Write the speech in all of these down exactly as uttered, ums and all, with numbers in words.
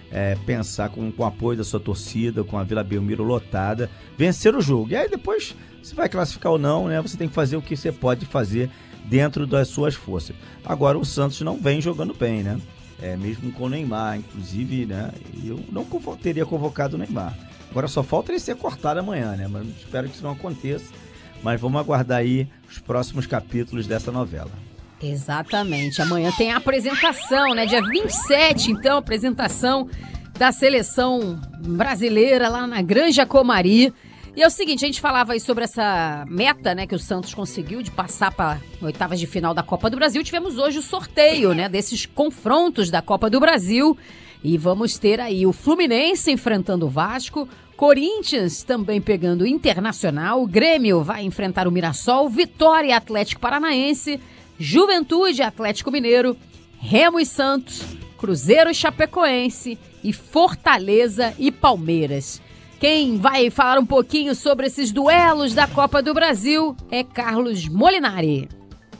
é, pensar com, com o apoio da sua torcida, com a Vila Belmiro lotada, vencer o jogo. E aí depois, se vai classificar ou não, né, você tem que fazer o que você pode fazer dentro das suas forças. Agora o Santos não vem jogando bem, né? É, mesmo com o Neymar, inclusive, né? Eu não convo- teria convocado o Neymar. Agora só falta ele ser cortado amanhã, né? Mas espero que isso não aconteça. Mas vamos aguardar aí os próximos capítulos dessa novela. Exatamente. Amanhã tem a apresentação, né? Dia vinte e sete, então, apresentação da seleção brasileira lá na Granja Comari. E é o seguinte, a gente falava aí sobre essa meta, né, que o Santos conseguiu de passar para oitavas de final da Copa do Brasil. Tivemos hoje o sorteio, né, desses confrontos da Copa do Brasil. E vamos ter aí o Fluminense enfrentando o Vasco, Corinthians também pegando o Internacional, o Grêmio vai enfrentar o Mirassol, Vitória e Atlético Paranaense, Juventude, Atlético Mineiro, Remo e Santos, Cruzeiro e Chapecoense e Fortaleza e Palmeiras. Quem vai falar um pouquinho sobre esses duelos da Copa do Brasil é Carlos Molinari.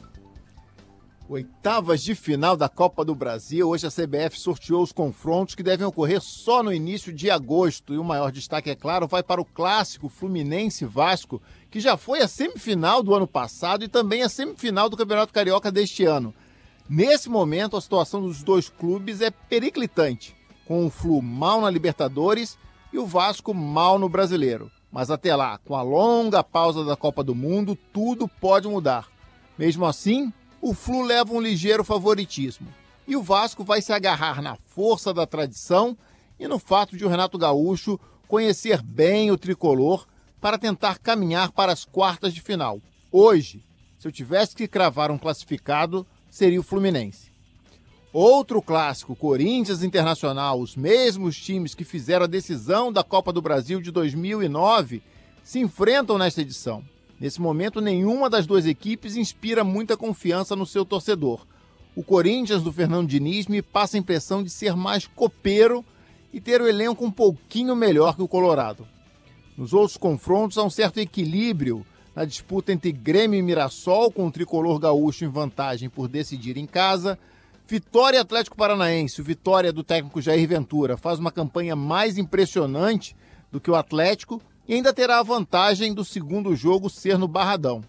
Oitavas de final da Copa do Brasil. Hoje a C B F sorteou os confrontos que devem ocorrer só no início de agosto. E o maior destaque, é claro, vai para o clássico Fluminense-Vasco, que já foi a semifinal do ano passado e também a semifinal do Campeonato Carioca deste ano. Nesse momento, a situação dos dois clubes é periclitante, com o Flu mal na Libertadores e o Vasco mal no Brasileiro. Mas até lá, com a longa pausa da Copa do Mundo, tudo pode mudar. Mesmo assim, o Flu leva um ligeiro favoritismo. E o Vasco vai se agarrar na força da tradição e no fato de o Renato Gaúcho conhecer bem o tricolor para tentar caminhar para as quartas de final. Hoje, se eu tivesse que cravar um classificado, seria o Fluminense. Outro clássico, Corinthians Internacional, os mesmos times que fizeram a decisão da Copa do Brasil de dois mil e nove, se enfrentam nesta edição. Nesse momento, nenhuma das duas equipes inspira muita confiança no seu torcedor. O Corinthians do Fernando Diniz me passa a impressão de ser mais copeiro e ter o elenco um pouquinho melhor que o Colorado. Nos outros confrontos, há um certo equilíbrio na disputa entre Grêmio e Mirassol, com o tricolor gaúcho em vantagem por decidir em casa. Vitória e Atlético Paranaense, o Vitória do técnico Jair Ventura, faz uma campanha mais impressionante do que o Atlético e ainda terá a vantagem do segundo jogo ser no Barradão.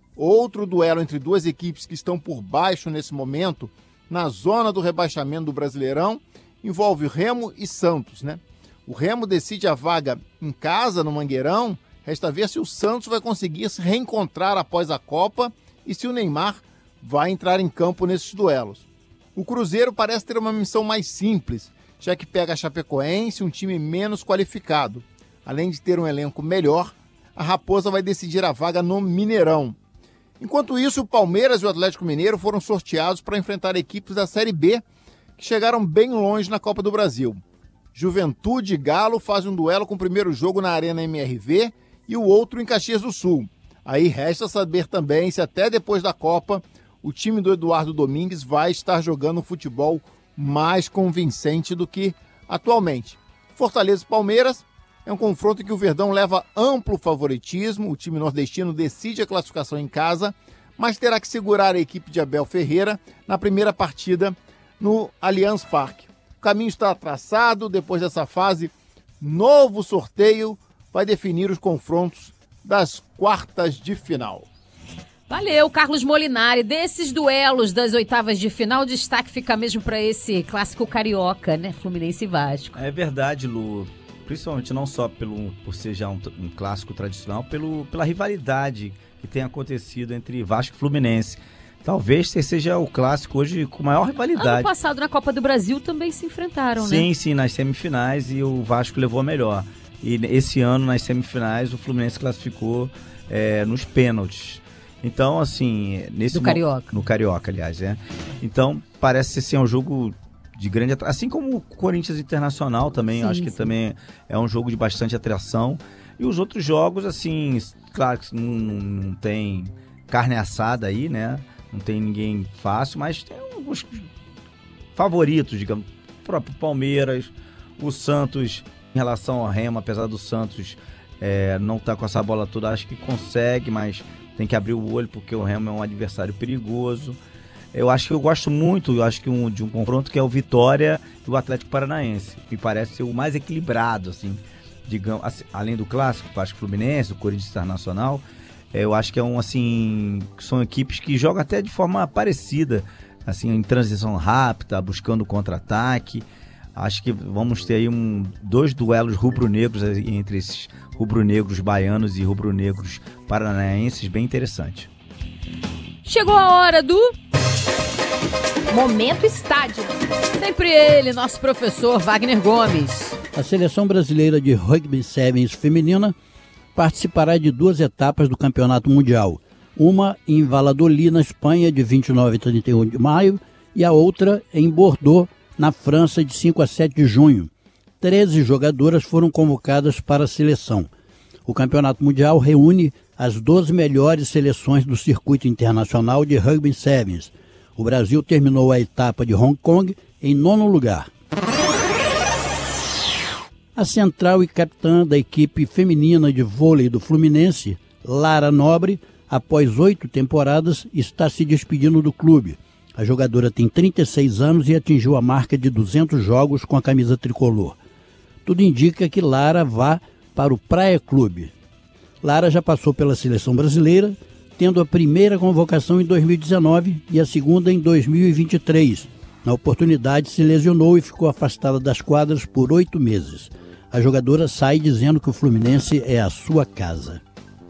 Outro duelo entre duas equipes que estão por baixo nesse momento, na zona do rebaixamento do Brasileirão, envolve Remo e Santos, né? O Remo decide a vaga em casa, no Mangueirão. Resta ver se o Santos vai conseguir se reencontrar após a Copa e se o Neymar vai entrar em campo nesses duelos. O Cruzeiro parece ter uma missão mais simples, já que pega a Chapecoense, um time menos qualificado. Além de ter um elenco melhor, a Raposa vai decidir a vaga no Mineirão. Enquanto isso, o Palmeiras e o Atlético Mineiro foram sorteados para enfrentar equipes da Série B, que chegaram bem longe na Copa do Brasil. Juventude e Galo fazem um duelo com o primeiro jogo na Arena M R V e o outro em Caxias do Sul. Aí resta saber também se até depois da Copa o time do Eduardo Domingues vai estar jogando um futebol mais convincente do que atualmente. Fortaleza e Palmeiras é um confronto em que o Verdão leva amplo favoritismo. O time nordestino decide a classificação em casa, mas terá que segurar a equipe de Abel Ferreira na primeira partida no Allianz Parque. O caminho está traçado. Depois dessa fase, novo sorteio vai definir os confrontos das quartas de final. Valeu, Carlos Molinari. Desses duelos das oitavas de final, o destaque fica mesmo para esse clássico carioca, né? Fluminense e Vasco. É verdade, Lu. Principalmente não só pelo, por ser já um, um clássico tradicional, pelo, pela rivalidade que tem acontecido entre Vasco e Fluminense. Talvez seja o clássico hoje com maior rivalidade. Ano passado na Copa do Brasil também se enfrentaram, sim, né? Sim, sim, nas semifinais, e o Vasco levou a melhor. E esse ano, nas semifinais, o Fluminense classificou é, nos pênaltis. Então, assim... nesse Do Carioca. No Carioca, aliás, é. Então, parece ser um jogo de grande atração. Assim como o Corinthians Internacional também, sim, acho que sim. também é um jogo de bastante atração. E os outros jogos, assim, claro que não, não tem carne assada aí, né? Não tem ninguém fácil, mas tem alguns favoritos, digamos. O próprio Palmeiras, o Santos, em relação ao Remo, apesar do Santos é, não estar tá com essa bola toda, acho que consegue, mas tem que abrir o olho porque o Remo é um adversário perigoso. eu acho que eu gosto muito, eu acho que um, de um confronto que é o Vitória e o Atlético Paranaense. Me parece ser o mais equilibrado, assim, digamos, assim, além do clássico, o Vasco Fluminense, o Corinthians Internacional. É, eu acho que é um, assim, são equipes que jogam até de forma parecida, assim, em transição rápida, buscando contra-ataque. Acho que vamos ter aí um, dois duelos rubro-negros entre esses rubro-negros baianos e rubro-negros paranaenses, bem interessante. Chegou a hora do Momento Estádio. Sempre ele, nosso professor Wagner Gomes. A seleção brasileira de rugby sevens feminina participará de duas etapas do Campeonato Mundial. Uma em Valladolid, na Espanha, de vinte e nove a trinta e um de maio, e a outra em Bordeaux, na França, de cinco a sete de junho. treze jogadoras foram convocadas para a seleção. O Campeonato Mundial reúne as doze melhores seleções do circuito internacional de rugby sevens. O Brasil terminou a etapa de Hong Kong em nono lugar. A central e capitã da equipe feminina de vôlei do Fluminense, Lara Nobre, após oito temporadas, está se despedindo do clube. A jogadora tem trinta e seis anos e atingiu a marca de duzentos jogos com a camisa tricolor. Tudo indica que Lara vá para o Praia Clube. Lara já passou pela seleção brasileira, tendo a primeira convocação em dois mil e dezenove e a segunda em dois mil e vinte e três. Na oportunidade, se lesionou e ficou afastada das quadras por oito meses. A jogadora sai dizendo que o Fluminense é a sua casa.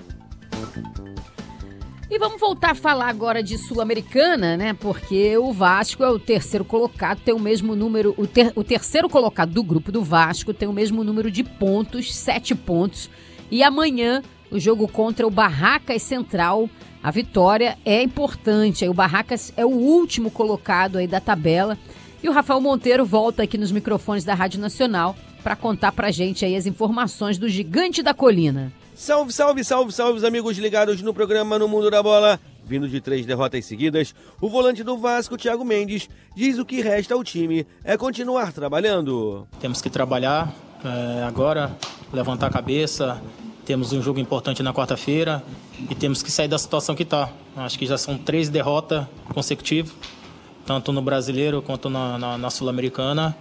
E vamos voltar a falar agora de Sul-Americana, né? Porque o Vasco é o terceiro colocado, tem o mesmo número, o, ter, o terceiro colocado do grupo do Vasco tem o mesmo número de pontos, sete pontos. E amanhã, o jogo contra o Barracas Central, a vitória é importante. Aí o Barracas é o último colocado aí da tabela. E o Rafael Monteiro volta aqui nos microfones da Rádio Nacional para contar pra gente aí as informações do Gigante da Colina. Salve, salve, salve, salve, os amigos ligados no programa No Mundo da Bola. Vindo de três derrotas seguidas, o volante do Vasco, Thiago Mendes, diz o que resta ao time é continuar trabalhando. Temos que trabalhar é, agora, levantar a cabeça. Temos um jogo importante na quarta-feira e temos que sair da situação que está. Acho que já são três derrotas consecutivas, tanto no Brasileiro quanto na, na, na Sul-Americana.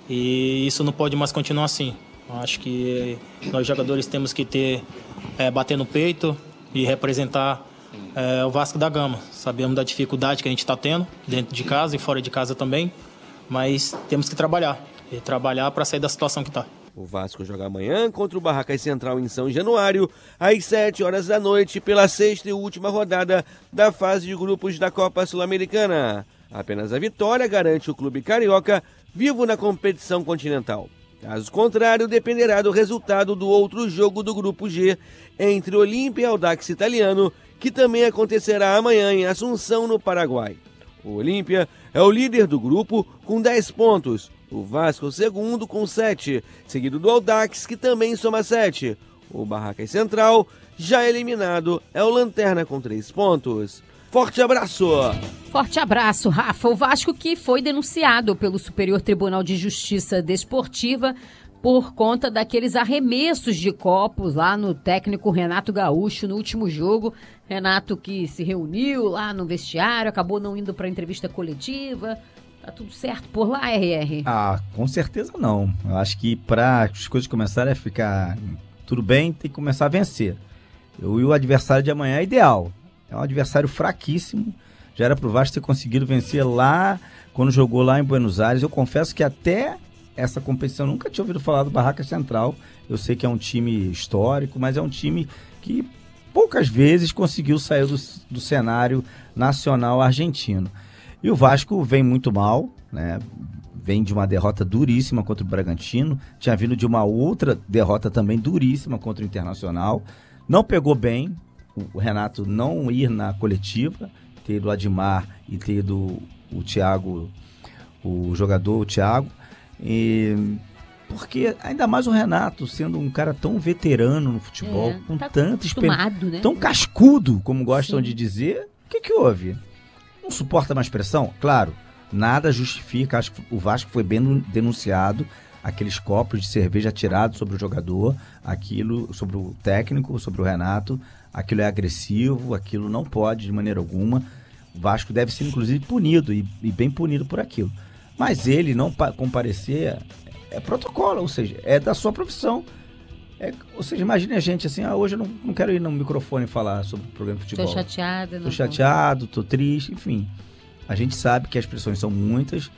E isso não pode mais continuar assim. Acho que nós jogadores temos que ter, é, bater no peito e representar é, o Vasco da Gama. Sabemos da dificuldade que a gente está tendo dentro de casa e fora de casa também, mas temos que trabalhar. E trabalhar para sair da situação que está. O Vasco joga amanhã contra o Barracas Central em São Januário, às sete horas da noite, pela sexta e última rodada da fase de grupos da Copa Sul-Americana. Apenas a vitória garante o clube carioca vivo na competição continental. Caso contrário, dependerá do resultado do outro jogo do Grupo G, entre Olímpia e Audax Italiano, que também acontecerá amanhã em Assunção, no Paraguai. O Olímpia é o líder do grupo com dez pontos, o Vasco o segundo com sete, seguido do Audax, que também soma sete. O Barracas Central, já eliminado, é o Lanterna com três pontos. Forte abraço! Forte abraço, Rafa. O Vasco que foi denunciado pelo Superior Tribunal de Justiça Desportiva por conta daqueles arremessos de copos lá no técnico Renato Gaúcho no último jogo. Renato que se reuniu lá no vestiário, acabou não indo para a entrevista coletiva. Tá tudo certo por lá, R R? Ah, com certeza não. Eu acho que para as coisas começarem a ficar tudo bem, tem que começar a vencer. Eu, e o adversário de amanhã é ideal. É um adversário fraquíssimo. Já era pro Vasco ter conseguido vencer lá, quando jogou lá em Buenos Aires. Eu confesso que até essa competição eu nunca tinha ouvido falar do Barracas Central. Eu sei que é um time histórico, mas é um time que poucas vezes conseguiu sair do, do cenário nacional argentino. E o Vasco vem muito mal, né? Vem de uma derrota duríssima contra o Bragantino. Tinha vindo de uma outra derrota também duríssima contra o Internacional. Não pegou bem o Renato não ir na coletiva, ter ido o Admar e ter ido o Thiago, o jogador, o Thiago, e porque ainda mais o Renato, sendo um cara tão veterano no futebol, é, com tá tanta experiência, né? Tão cascudo, como gostam Sim. de dizer, o que que houve? Não suporta mais pressão? Claro, nada justifica, acho que o Vasco foi bem denunciado, aqueles copos de cerveja atirados sobre o jogador, aquilo sobre o técnico, sobre o Renato, aquilo é agressivo, aquilo não pode de maneira alguma. O Vasco deve ser, inclusive, punido, e, e bem punido por aquilo. Mas ele não pa- comparecer é, é protocolo, ou seja, é da sua profissão. É, ou seja, imagine a gente assim, ah, hoje eu não, não quero ir no microfone falar sobre o programa de futebol. Tô chateada. Tô não chateado, tô triste, enfim. A gente sabe que as pressões são muitas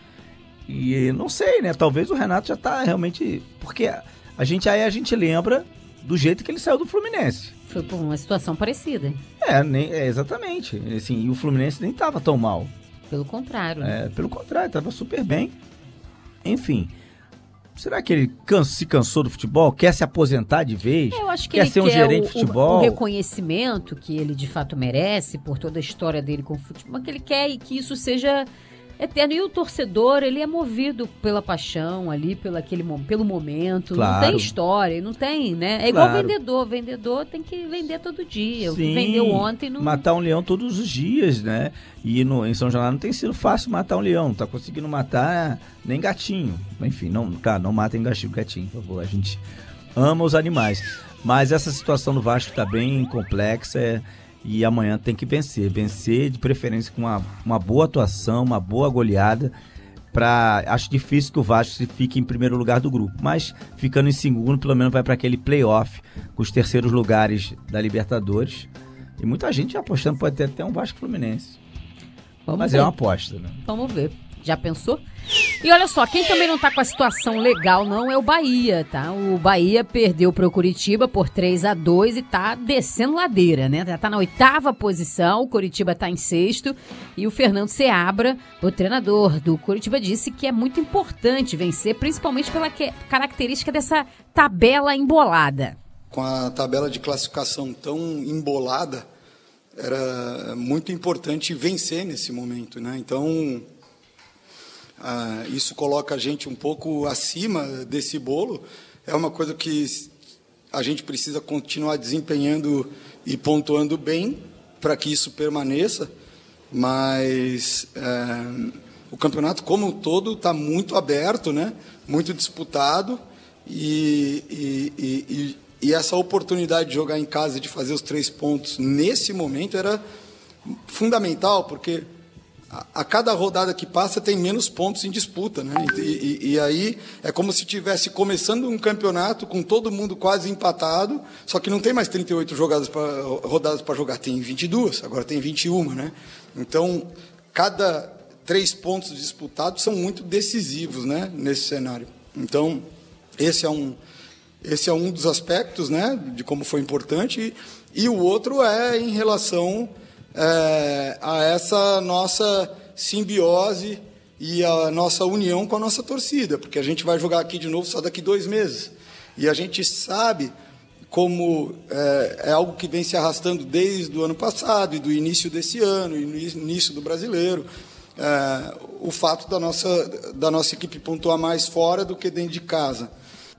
e não sei, né? Talvez o Renato já tá realmente... Porque a gente aí a gente lembra do jeito que ele saiu do Fluminense. Foi por uma situação parecida. É, nem, é exatamente. Assim, e o Fluminense nem tava tão mal. Pelo contrário. Né? É, pelo contrário, tava super bem. Enfim... Será que ele cansa, se cansou do futebol? Quer se aposentar de vez? Eu acho que quer ele ser um quer gerente o, de futebol? O, o reconhecimento que ele de fato merece por toda a história dele com o futebol, mas que ele quer que isso seja eterno. E o torcedor, ele é movido pela paixão ali, pelo, aquele, pelo momento. Claro. Não tem história, não tem, né? É igual Claro. vendedor. Vendedor tem que vender todo dia. O que Sim, vendeu ontem não... matar um leão todos os dias, né? E no, em São Januário não tem sido fácil matar um leão. Não tá conseguindo matar nem gatinho. Enfim, não, tá, não matem gatinho, gatinho, por favor. A gente ama os animais. Mas essa situação do Vasco tá bem complexa é, e amanhã tem que vencer. Vencer de preferência com uma, uma boa atuação, uma boa goleada. Pra, acho difícil que o Vasco se fique em primeiro lugar do grupo, mas ficando em segundo, pelo menos vai para aquele play-off com os terceiros lugares da Libertadores. E muita gente apostando, pode ter até um Vasco Fluminense. Vamos mas ver. é uma aposta, né? Vamos ver. Já pensou? E olha só, quem também não tá com a situação legal não é o Bahia, tá? O Bahia perdeu pro Coritiba por três a dois e tá descendo ladeira, né? Já tá na oitava posição, o Coritiba tá em sexto e o Fernando Seabra, o treinador do Coritiba, disse que é muito importante vencer, principalmente pela que- característica dessa tabela embolada. Com a tabela de classificação tão embolada, era muito importante vencer nesse momento, né? Então, ah, isso coloca a gente um pouco acima desse bolo. É uma coisa que a gente precisa continuar desempenhando e pontuando bem para que isso permaneça, mas é, o campeonato como um todo está muito aberto, né? Muito disputado e, e, e, e E essa oportunidade de jogar em casa e de fazer os três pontos nesse momento era fundamental, porque a, a cada rodada que passa tem menos pontos em disputa, né? E, e, e aí é como se estivesse começando um campeonato com todo mundo quase empatado, só que não tem mais trinta e oito jogadas pra, rodadas para jogar, tem vinte e duas, agora tem vinte e uma, né? Então, cada três pontos disputados são muito decisivos, né, nesse cenário. Então, esse é um... Esse é um dos aspectos, né, de como foi importante, e, e o outro é em relação é, a essa nossa simbiose e a nossa união com a nossa torcida, porque a gente vai jogar aqui de novo só daqui dois meses. E a gente sabe como é, é algo que vem se arrastando desde o ano passado e do início desse ano, e no início do brasileiro, é, o fato da nossa, da nossa equipe pontuar mais fora do que dentro de casa.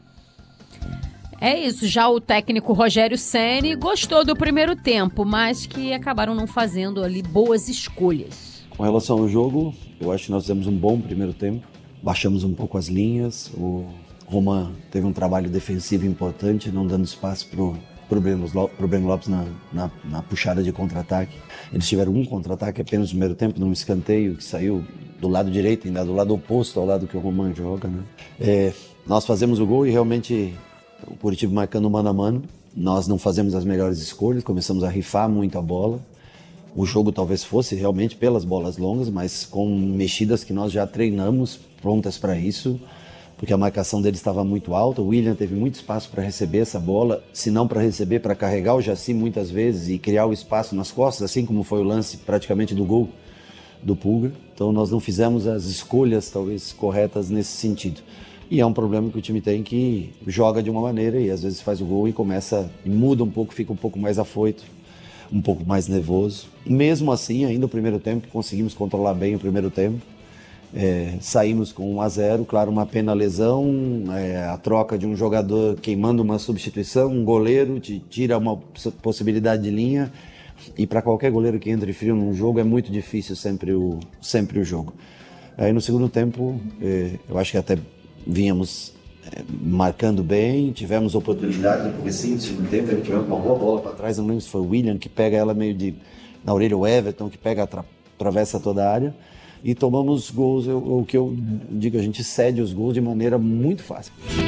É isso, já o técnico Rogério Ceni gostou do primeiro tempo, mas que acabaram não fazendo ali boas escolhas. Com relação ao jogo, eu acho que nós fizemos um bom primeiro tempo, baixamos um pouco as linhas, o Roman teve um trabalho defensivo importante, não dando espaço para o Breno Lopes na, na, na puxada de contra-ataque. Eles tiveram um contra-ataque apenas no primeiro tempo, num escanteio que saiu do lado direito, ainda do lado oposto ao lado que o Roman joga, né? É, nós fazemos o gol e realmente... O Coritiba marcando mano a mano, nós não fazemos as melhores escolhas, começamos a rifar muito a bola. O jogo talvez fosse realmente pelas bolas longas, mas com mexidas que nós já treinamos, prontas para isso, porque a marcação dele estava muito alta. O William teve muito espaço para receber essa bola, se não para receber, para carregar o Jaci muitas vezes e criar o espaço nas costas, assim como foi o lance praticamente do gol do Pulga. Então nós não fizemos as escolhas talvez corretas nesse sentido. E é um problema que o time tem, que joga de uma maneira e às vezes faz o gol e começa, e muda um pouco, fica um pouco mais afoito, um pouco mais nervoso. Mesmo assim, ainda o primeiro tempo, conseguimos controlar bem o primeiro tempo. É, saímos com um a zero, claro, uma pena a lesão, é, a troca de um jogador queimando uma substituição, um goleiro te tira uma possibilidade de linha. E para qualquer goleiro que entre frio num jogo é muito difícil sempre o, sempre o jogo. Aí no segundo tempo, é, eu acho que até vínhamos é, marcando bem, tivemos oportunidades no comecinho do segundo tempo, ele tivemos uma boa bola para trás, não lembro se foi o William que pega ela meio de na orelha, o Everton que pega atravessa toda a área e tomamos gols, o que eu digo, a gente cede os gols de maneira muito fácil.